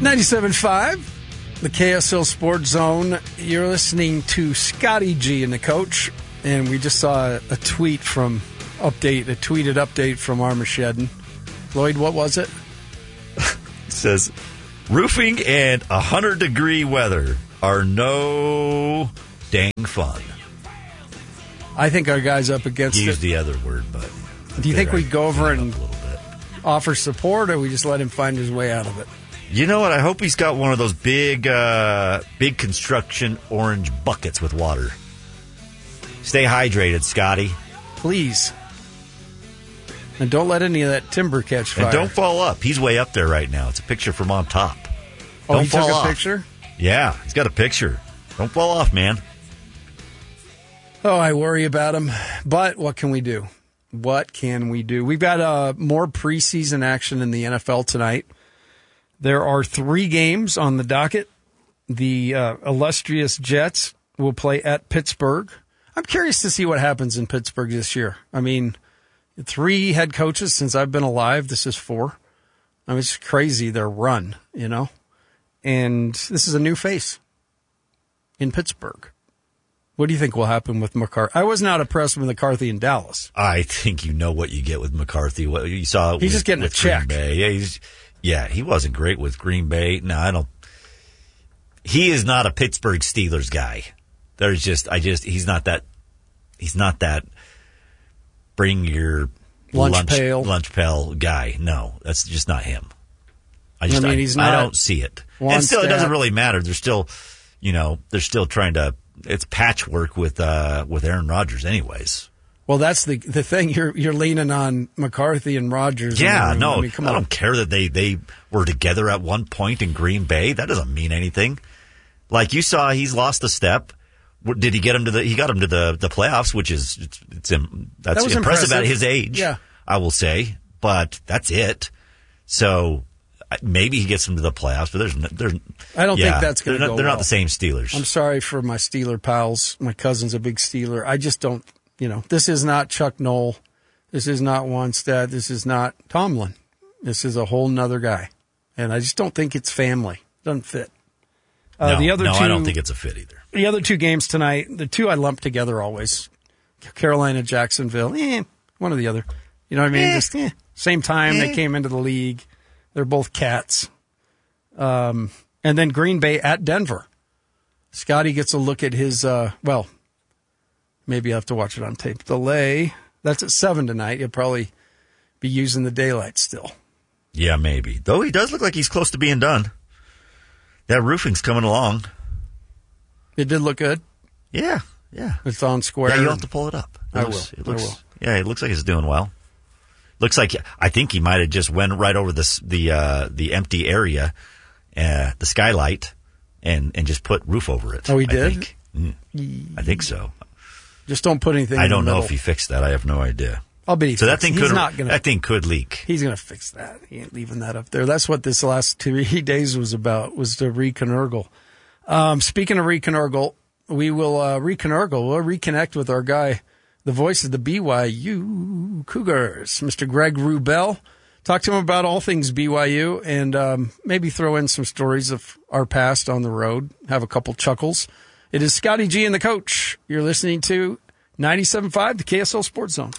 97.5, the KSL Sports Zone. You're listening to Scotty G and the coach, and we just saw a tweet from a tweeted update from Armageddon. Lloyd, what was it? It says, roofing and 100-degree weather are no dang fun. I think our guy's up against it. Use the other word, but... Do you think we go over and offer support, or we just let him find his way out of it? You know what? I hope he's got one of those big construction orange buckets with water. Stay hydrated, Scotty. Please. And don't let any of that timber catch fire. And don't fall up. He's way up there right now. It's a picture from on top. Oh, don't he fall took off. a picture? Yeah, he's got a picture. Don't fall off, man. Oh, I worry about him. But what can we do? What can we do? We've got more preseason action in the NFL tonight. There are 3 games on the docket. The illustrious Jets will play at Pittsburgh. I'm curious to see what happens in Pittsburgh this year. I mean, 3 head coaches since I've been alive. This is 4. I mean, it's crazy, their run, you know. And this is a new face in Pittsburgh. What do you think will happen with McCarthy? I was not impressed with McCarthy in Dallas. I think you know what you get with McCarthy. What you saw, he's just getting a check. Green Bay. Yeah, he wasn't great with Green Bay. No, I don't. He is not a Pittsburgh Steelers guy. He's not that. He's not that. Bring your lunch pail guy. No, that's just not him. I don't see it. And still, it doesn't really matter. They're still, they're still trying to. It's patchwork with Aaron Rodgers, anyways. Well, that's the thing. You're leaning on McCarthy and Rodgers. Yeah, no, I don't care that they were together at one point in Green Bay. That doesn't mean anything. Like you saw, he's lost a step. Did he get him to he got him to the playoffs, which is that's impressive at his age. Yeah, I will say, but that's it. So maybe he gets them to the playoffs, but there's I don't think that's going to go. They're not the same Steelers. I'm sorry for my Steeler pals. My cousin's a big Steeler. I just don't. This is not Chuck Noll. This is not Wanstead. This is not Tomlin. This is a whole nother guy, and I just don't think it's family. Doesn't fit. I don't think it's a fit either. The other 2 games tonight, the 2 I lump together always. Carolina, Jacksonville, one or the other. You know what I mean? Just same time they came into the league. They're both cats. And then Green Bay at Denver. Scotty gets a look at his, maybe I have to watch it on tape. Delay. That's at 7 tonight. He'll probably be using the daylight still. Yeah, maybe. Though he does look like he's close to being done. That roofing's coming along. It did look good. Yeah. It's on square. Yeah, you'll have to pull it up. I will. Yeah, it looks like it's doing well. Looks like I think he might have just went right over the empty area, the skylight, and just put roof over it. Oh, he did? I think so. Just don't put anything. I don't know if he fixed that. I have no idea. I'll bet that thing could leak. He's going to fix that. He ain't leaving that up there. That's what this last 3 days was about, was to reconurgle. Speaking of reconurgle, we will reconurgle. We'll reconnect with our guy, the voice of the BYU Cougars, Mr. Greg Wrubell. Talk to him about all things BYU and maybe throw in some stories of our past on the road. Have a couple chuckles. It is Scotty G and the coach. You're listening to 97.5, the KSL Sports Zone.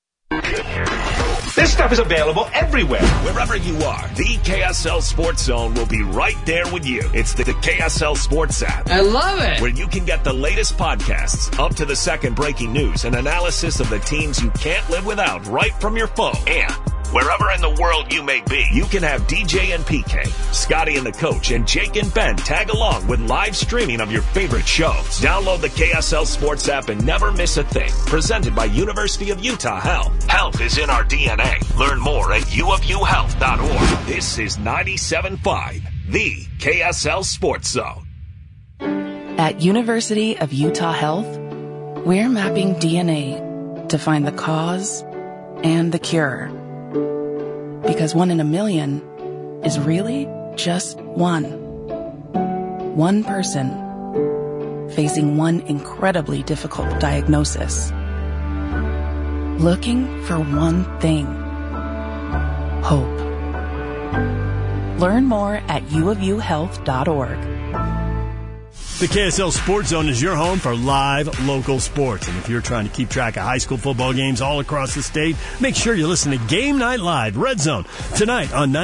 This stuff is available everywhere. Wherever you are, the KSL Sports Zone will be right there with you. It's the KSL Sports app. I love it. Where you can get the latest podcasts, up to the second breaking news, and analysis of the teams you can't live without right from your phone. And wherever in the world you may be, you can have DJ and PK, Scotty and the coach, and Jake and Ben tag along with live streaming of your favorite shows. Download the KSL Sports app and never miss a thing. Presented by University of Utah Health. Health is in our DNA. Learn more at uofuhealth.org. This is 97.5, the KSL Sports Zone. At University of Utah Health, we're mapping DNA to find the cause and the cure. Because 1 in a million is really just one. One person facing one incredibly difficult diagnosis. Looking for one thing. Hope. Learn more at uofuhealth.org. The KSL Sports Zone is your home for live local sports. And if you're trying to keep track of high school football games all across the state, make sure you listen to Game Night Live, Red Zone, tonight on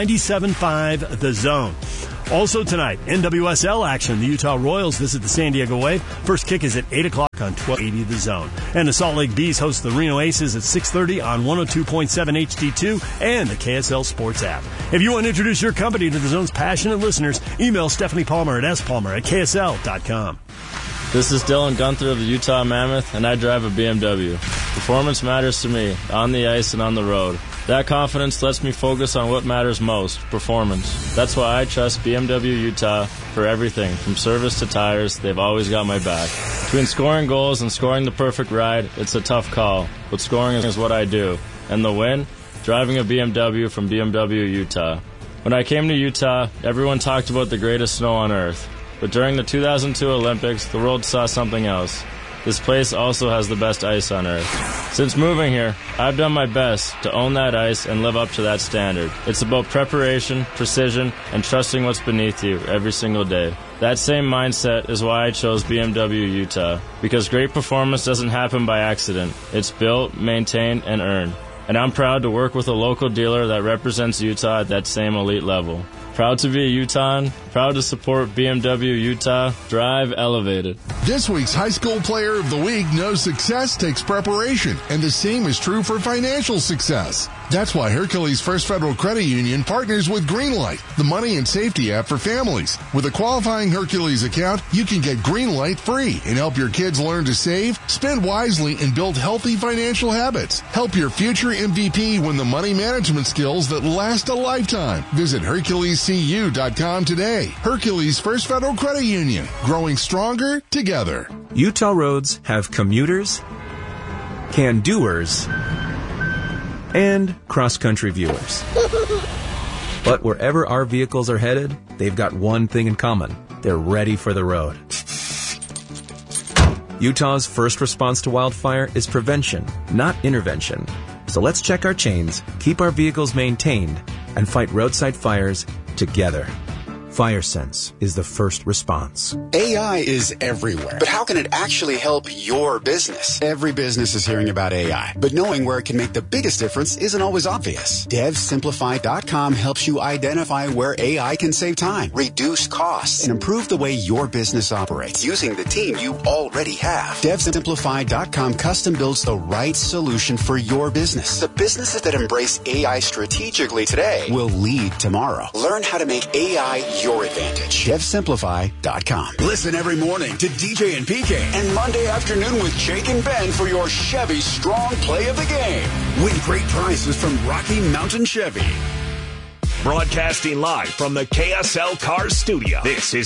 97.5 The Zone. Also tonight, NWSL action. The Utah Royals visit the San Diego Wave. First kick is at 8 o'clock on 1280 The Zone. And the Salt Lake Bees host the Reno Aces at 6:30 on 102.7 HD2 and the KSL Sports app. If you want to introduce your company to The Zone's passionate listeners, email Stephanie Palmer at spalmer@ksl.com. This is Dylan Gunther of the Utah Mammoth, and I drive a BMW. Performance matters to me, on the ice and on the road. That confidence lets me focus on what matters most, performance. That's why I trust BMW Utah for everything, from service to tires. They've always got my back. Between scoring goals and scoring the perfect ride, it's a tough call, but scoring is what I do. And the win? Driving a BMW from BMW Utah. When I came to Utah, everyone talked about the greatest snow on earth. But during the 2002 Olympics, the world saw something else. This place also has the best ice on earth. Since moving here, I've done my best to own that ice and live up to that standard. It's about preparation, precision, and trusting what's beneath you every single day. That same mindset is why I chose BMW Utah, because great performance doesn't happen by accident. It's built, maintained, and earned. And I'm proud to work with a local dealer that represents Utah at that same elite level. Proud to be a Utahn, proud to support BMW Utah. Drive elevated. This week's High School Player of the Week knows success takes preparation, and the same is true for financial success. That's why Hercules First Federal Credit Union partners with Greenlight, the money and safety app for families. With a qualifying Hercules account, you can get Greenlight free and help your kids learn to save, spend wisely, and build healthy financial habits. Help your future MVP win the money management skills that last a lifetime. Visit HerculesCU.com today. Hercules First Federal Credit Union, growing stronger together. Utah roads have commuters, can-doers, and cross-country viewers. But wherever our vehicles are headed, they've got one thing in common. They're ready for the road. Utah's first response to wildfire is prevention, not intervention. So let's check our chains, keep our vehicles maintained, and fight roadside fires together. FireSense is the first response. AI is everywhere, but how can it actually help your business? Every business is hearing about AI, but knowing where it can make the biggest difference isn't always obvious. DevSimplify.com helps you identify where AI can save time, reduce costs, and improve the way your business operates using the team you already have. DevSimplify.com custom builds the right solution for your business. The businesses that embrace AI strategically today will lead tomorrow. Learn how to make AI your advantage. DevSimplify.com. Listen every morning to DJ and PK and Monday afternoon with Jake and Ben for your Chevy Strong Play of the Game. Win great prizes from Rocky Mountain Chevy. Broadcasting live from the KSL Cars Studio. This is